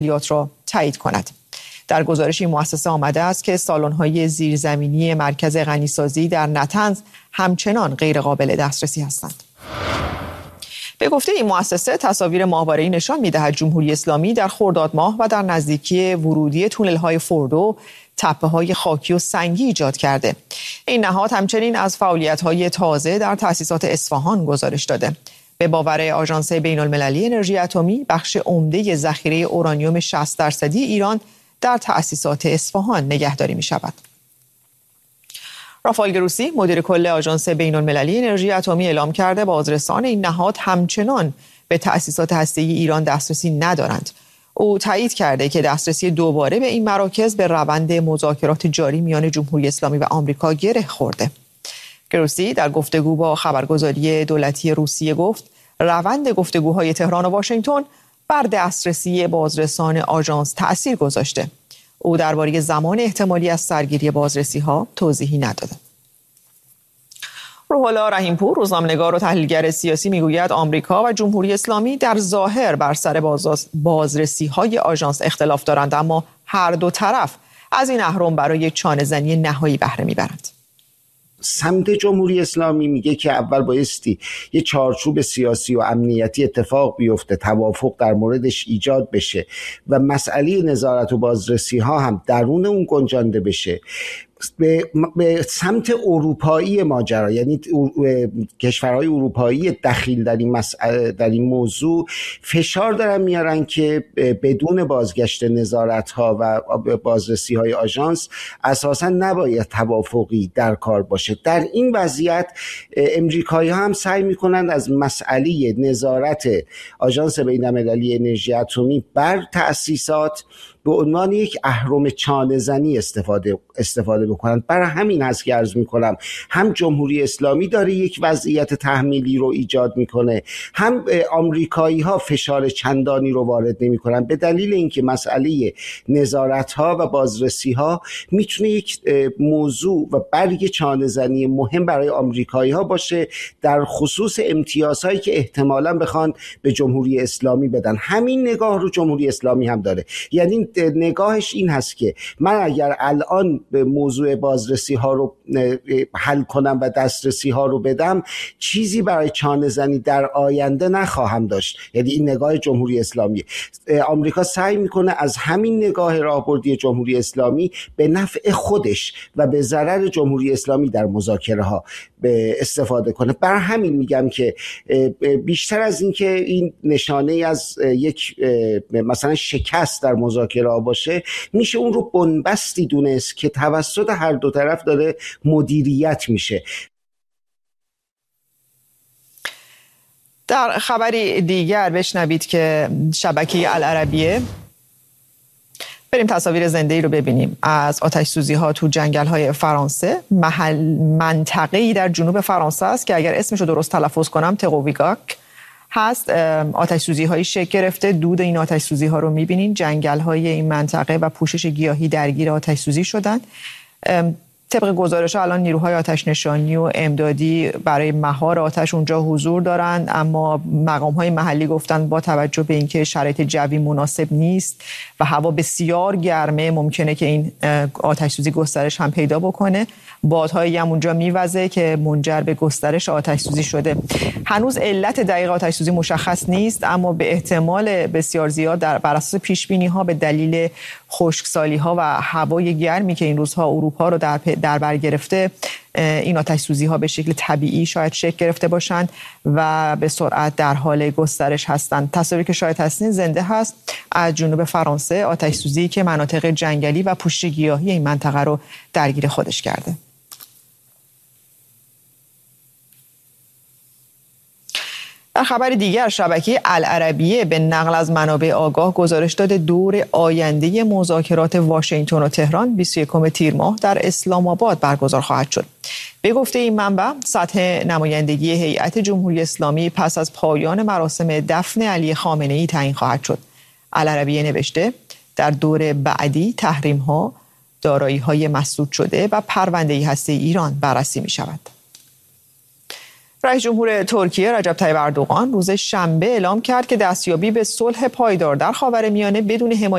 عملیات را تایید کند. در گزارش این مؤسسه آمده است که سالن‌های زیرزمینی مرکز غنیسازی در نطنز همچنان غیر قابل دسترسی هستند. به گفته این مؤسسه تصاویر ماهواره‌ای نشان می‌دهد جمهوری اسلامی در خرداد ماه و در نزدیکی ورودی تونل‌های فوردو تپه‌های خاکی و سنگی ایجاد کرده. این نهاد همچنین از فعالیت‌های تازه در تأسیسات اصفهان گزارش داده. به باور آژانس بین‌المللی انرژی اتمی، بخش عمده ذخیره اورانیوم 60% ایران در تأسیسات اصفهان نگهداری می‌شود. رافائل گروسی، مدیر کل آژانس بین‌المللی انرژی اتمی، اعلام کرده بازرسان این نهاد همچنان به تأسیسات هسته‌ای ایران دسترسی ندارند. او تایید کرده که دسترسی دوباره به این مراکز به روند مذاکرات جاری میان جمهوری اسلامی و آمریکا گره خورده. گروسی در گفتگو با خبرگزاری دولتی روسیه گفت روند گفتگوهای تهران و واشنگتن بر دسترسی بازرسان آژانس تأثیر گذاشته. او درباره زمان احتمالی از سرگیری بازرسی‌ها توضیحی نداده. روح الله رحیم‌پور، روزنامه‌نگار و تحلیلگر سیاسی، میگوید آمریکا و جمهوری اسلامی در ظاهر بر سر بازرسی‌های آژانس اختلاف دارند، اما هر دو طرف از این اهرم برای چانه‌زنی نهایی بهره می‌برند. سمت جمهوری اسلامی میگه که اول بایستی یه چارچوب سیاسی و امنیتی اتفاق بیفته، توافق در موردش ایجاد بشه و مسئله نظارت و بازرسی ها هم درون اون گنجانده بشه. به سمت اروپایی ماجرا، یعنی کشورهای اروپایی دخیل در این موضوع فشار دارن میارن که بدون بازگشت نظارت ها و بازرسی های آژانس اساسا نباید توافقی در کار باشه. در این وضعیت امریکایی ها هم سعی میکنن از مسئله نظارت آژانس بین‌المللی انرژی اتمی بر تأسیسات به عنوان یک اهرم چانه‌زنی استفاده بکنن. برای همین هست که عرض میکنم هم جمهوری اسلامی داره یک وضعیت تحمیلی رو ایجاد میکنه، هم آمریکایی ها فشار چندانی رو وارد نمیکنن، به دلیل اینکه مسئله نظارت ها و بازرسی ها میتونه یک موضوع و برگ چانه‌زنی مهم برای آمریکایی ها باشه، در خصوص امتیازهایی که احتمالاً بخوان به جمهوری اسلامی بدن. همین نگاه رو جمهوری اسلامی هم داره، یعنی نگاهش این هست که من اگر الان به موضوع بازرسی ها رو حل کنم و دسترسی ها رو بدم، چیزی برای چانه‌زنی در آینده نخواهم داشت. یعنی این نگاه جمهوری اسلامی. آمریکا سعی میکنه از همین نگاه راهبردی جمهوری اسلامی به نفع خودش و به ضرر جمهوری اسلامی در مذاکره ها استفاده کنه. بر همین میگم که بیشتر از این که این نشانه از یک مثلا شکست در مذاکره باشه، میشه اون رو بنبستی دونست که توسط هر دو طرف داره مدیریت میشه. در خبری دیگر بشنوید که شبکه العربیه، بریم تصاویر زنده‌ای رو ببینیم از آتش سوزی ها تو جنگل های فرانسه. منطقه‌ای در جنوب فرانسه است که اگر اسمش رو درست تلفظ کنم تقویگاک هست. آتش سوزی هایی شکل گرفته. دود این آتش سوزی ها رو می‌بینین. جنگل های این منطقه و پوشش گیاهی درگیر آتش سوزی شدن. طبق گزارش الان نیروهای آتش نشانی و امدادی برای مهار آتش اونجا حضور دارند، اما مقام‌های محلی گفتن با توجه به اینکه شرایط جوی مناسب نیست و هوا بسیار گرمه، ممکنه که این آتش سوزی گسترش هم پیدا بکنه. بادهایی هم اونجا میوزه که منجر به گسترش آتش سوزی شده. هنوز علت دقیق آتش سوزی مشخص نیست، اما به احتمال بسیار زیاد بر اساس پیش‌بینی‌ها به دلیل خشکسالی‌ها و هوای گرمی که این روزها اروپا رو در بر گرفته، این آتش سوزی ها به شکل طبیعی شاید شکل گرفته باشند و به سرعت در حال گسترش هستند. تصاویری که شاید هستین زنده هست از جنوب فرانسه، آتش سوزی که مناطق جنگلی و پوشش گیاهی این منطقه رو درگیر خودش کرده. در خبر دیگر، شبکه العربیه به نقل از منابع آگاه گزارش داده دور آینده مذاکرات واشنگتن و تهران 21 تیر ماه در اسلام آباد برگزار خواهد شد. به گفته این منبع، سطح نمایندگی هیئت جمهوری اسلامی پس از پایان مراسم دفن علی خامنه‌ای تعیین خواهد شد. العربیه نوشته در دور بعدی تحریم‌ها، دارایی‌های مسدود شده و پرونده هسته ایران بررسی می‌شود. رئیس جمهور ترکیه رجب طیب اردوغان روز شنبه اعلام کرد که دستیابی به صلح پایدار در خاورمیانه بدون حمایت